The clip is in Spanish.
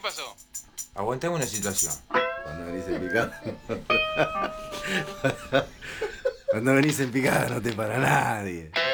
pasó? Aguantame una situación. Cuando venís en picada. Cuando venís en picada no te para nadie.